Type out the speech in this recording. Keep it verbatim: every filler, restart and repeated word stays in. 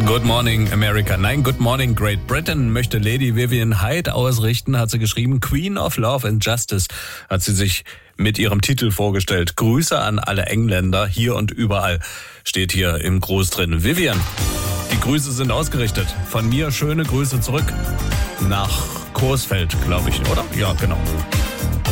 Good Morning America. Nein, Good Morning Great Britain möchte Lady Vivian Hyde ausrichten, hat sie geschrieben. Queen of Love and Justice hat sie sich mit ihrem Titel vorgestellt. Grüße an alle Engländer, hier und überall. Steht hier im Gruß drin. Vivian, die Grüße sind ausgerichtet. Von mir schöne Grüße zurück nach Coesfeld, glaube ich, oder? Ja, genau.